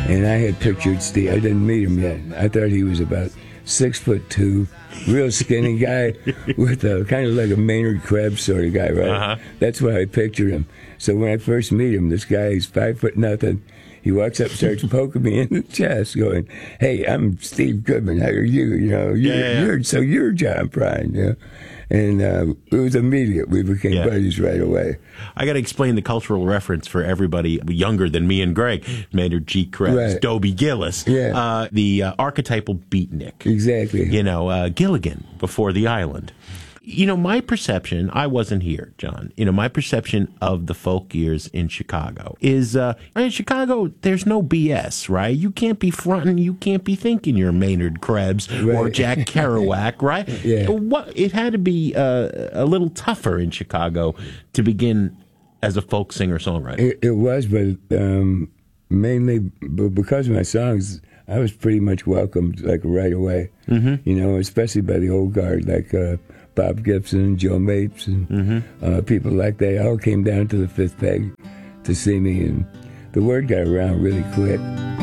And I had pictured Steve. I didn't meet him yet. I thought he was about 6'2", real skinny guy with a kind of like a Maynard Krebs sort of guy, right? Uh-huh. That's why I pictured him. So when I first meet him, this guy, he's 5'0". He walks up, starts poking me in the chest, going, "Hey, I'm Steve Goodman. How are you? You know, you're John Prine." You know? And it was immediate. We became buddies right away. I got to explain the cultural reference for everybody younger than me and Greg. Maynard G. Krebs, Right. Dobie Gillis, the archetypal beatnik. Exactly. You know, Gilligan before the island. You know, my perception, I wasn't here, John. You know, my perception of the folk years in Chicago is, in Chicago, there's no BS, right? You can't be fronting, you can't be thinking you're Maynard Krebs or Jack Kerouac, right? Yeah. It had to be a little tougher in Chicago to begin as a folk singer-songwriter. It was, but mainly because of my songs, I was pretty much welcomed like right away. Mm-hmm. You know, especially by the old guard, like Bob Gibson, Joe Mapes, and people like that. All came down to the Fifth Peg to see me, and the word got around really quick.